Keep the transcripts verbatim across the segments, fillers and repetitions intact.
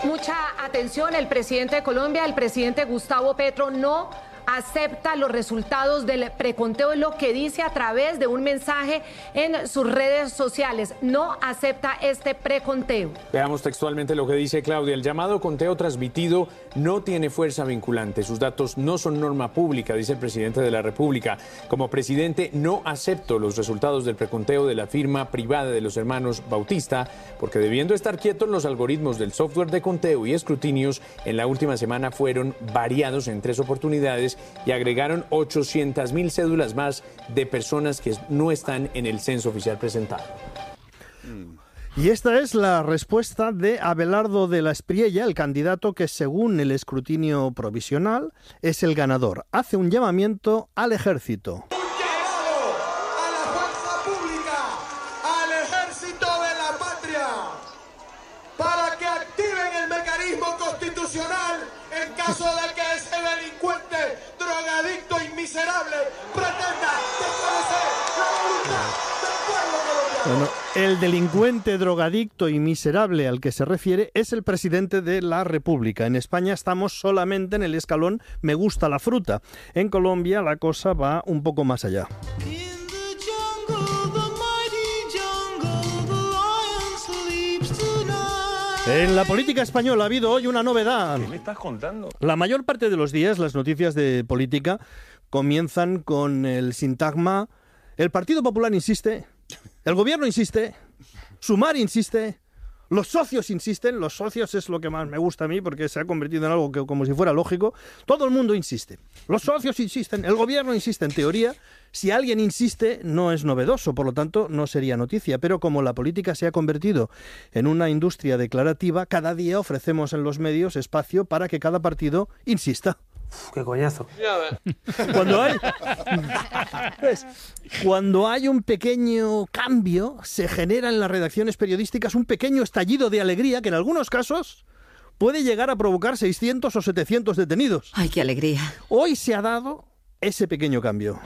Mucha atención, el presidente de Colombia, el presidente Gustavo Petro, no acepta los resultados del preconteo, es lo que dice a través de un mensaje en sus redes sociales. No acepta este preconteo. Veamos textualmente lo que dice Claudia. El llamado conteo transmitido no tiene fuerza vinculante. Sus datos no son norma pública, dice el presidente de la República. Como presidente no acepto los resultados del preconteo de la firma privada de los hermanos Bautista, porque debiendo estar quietos, los algoritmos del software de conteo y escrutinios en la última semana fueron variados en tres oportunidades y agregaron ochocientas mil cédulas más de personas que no están en el censo oficial presentado. Y esta es la respuesta de Abelardo de la Espriella, el candidato que según el escrutinio provisional es el ganador. Hace un llamamiento al ejército. En caso de que ese delincuente, drogadicto y miserable pretenda desconocer la voluntad del pueblo colombiano. Bueno, el delincuente, drogadicto y miserable al que se refiere es el presidente de la República. En España estamos solamente en el escalón me gusta la fruta. En Colombia la cosa va un poco más allá. En la política española ha habido hoy una novedad. ¿Qué me estás contando? La mayor parte de los días las noticias de política comienzan con el sintagma: el Partido Popular insiste, el gobierno insiste, Sumar insiste, los socios insisten. Los socios es lo que más me gusta a mí porque se ha convertido en algo que como si fuera lógico. Todo el mundo insiste. Los socios insisten, el gobierno insiste. En teoría, si alguien insiste, no es novedoso, por lo tanto, no sería noticia. Pero como la política se ha convertido en una industria declarativa, cada día ofrecemos en los medios espacio para que cada partido insista. Uf, ¡qué coñazo! Cuando hay, pues, cuando hay un pequeño cambio, se genera en las redacciones periodísticas un pequeño estallido de alegría que en algunos casos puede llegar a provocar seiscientos o setecientos detenidos. ¡Ay, qué alegría! Hoy se ha dado ese pequeño cambio.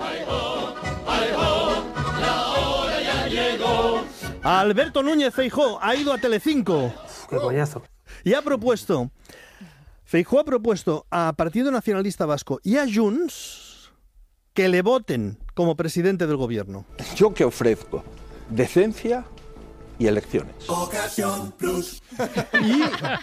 Alberto Núñez Feijóo ha ido a Telecinco. Uf, ¡qué coñazo! Y ha propuesto... Feijóo ha propuesto a Partido Nacionalista Vasco y a Junts que le voten como presidente del gobierno. Yo que ofrezco decencia y elecciones. Ocasión Plus. Y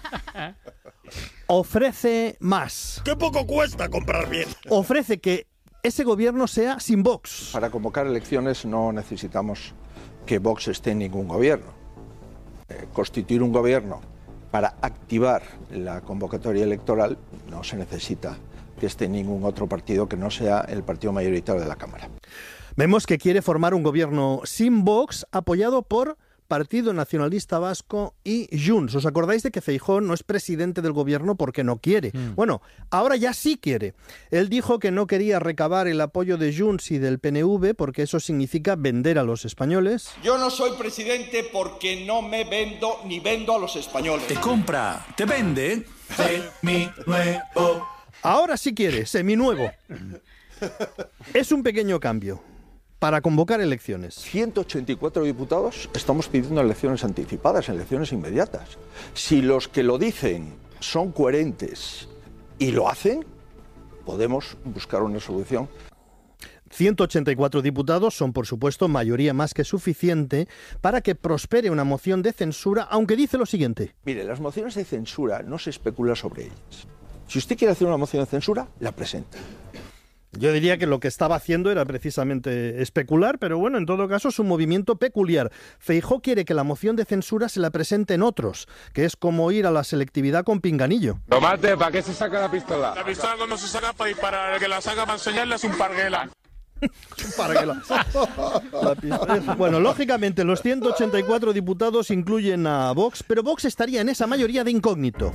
ofrece más. ¡Qué poco cuesta comprar bien! Ofrece que ese gobierno sea sin Vox. Para convocar elecciones no necesitamos que Vox esté en ningún gobierno. Eh, constituir un gobierno para activar la convocatoria electoral no se necesita que esté ningún otro partido que no sea el partido mayoritario de la Cámara. Vemos que quiere formar un gobierno sin Vox apoyado por Partido Nacionalista Vasco y Junts. ¿Os acordáis de que Feijóo no es presidente del gobierno porque no quiere? Mm. Bueno, ahora ya sí quiere. Él dijo que no quería recabar el apoyo de Junts y del P N V porque eso significa vender a los españoles. Yo no soy presidente porque no me vendo ni vendo a los españoles. Te compra, te vende. Seminuevo. Ahora sí quiere, seminuevo. Es un pequeño cambio para convocar elecciones. ciento ochenta y cuatro diputados estamos pidiendo elecciones anticipadas, elecciones inmediatas. Si los que lo dicen son coherentes y lo hacen, podemos buscar una solución. ciento ochenta y cuatro diputados son, por supuesto, mayoría más que suficiente para que prospere una moción de censura, aunque dice lo siguiente. Mire, las mociones de censura no se especula sobre ellas. Si usted quiere hacer una moción de censura, la presenta. Yo diría que lo que estaba haciendo era precisamente especular, pero bueno, en todo caso es un movimiento peculiar. Feijóo quiere que la moción de censura se la presenten otros, que es como ir a la selectividad con pinganillo. Tomate, ¿para qué se saca la pistola? La pistola no se saca para disparar, el que la saca para enseñarle es un parguela. Parguela. Bueno, lógicamente los ciento ochenta y cuatro diputados incluyen a Vox, pero Vox estaría en esa mayoría de incógnito.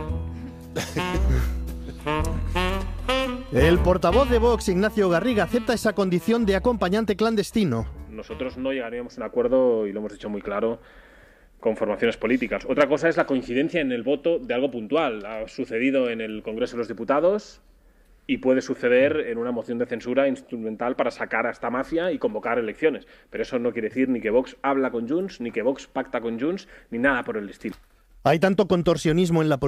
El portavoz de Vox, Ignacio Garriga, acepta esa condición de acompañante clandestino. Nosotros no llegaríamos a un acuerdo, y lo hemos dicho muy claro, con formaciones políticas. Otra cosa es la coincidencia en el voto de algo puntual. Ha sucedido en el Congreso de los Diputados y puede suceder en una moción de censura instrumental para sacar a esta mafia y convocar elecciones. Pero eso no quiere decir ni que Vox habla con Junts, ni que Vox pacta con Junts, ni nada por el estilo. Hay tanto contorsionismo en la política